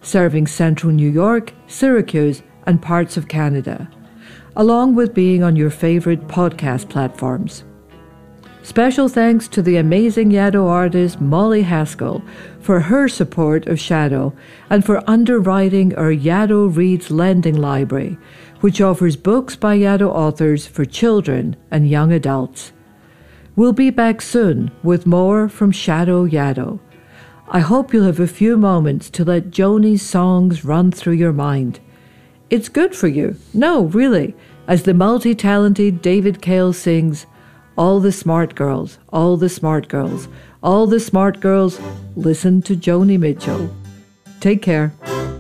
serving central New York, Syracuse, and parts of Canada, along with being on your favorite podcast platforms. Special thanks to the amazing Yaddo artist Molly Haskell for her support of Shadow and for underwriting our Yaddo Reads Lending Library, which offers books by Yaddo authors for children and young adults. We'll be back soon with more from Shadow Yaddo. I hope you'll have a few moments to let Joni's songs run through your mind. It's good for you. No, really. As the multi-talented David Cale sings, all the smart girls, all the smart girls, all the smart girls, listen to Joni Mitchell. Take care.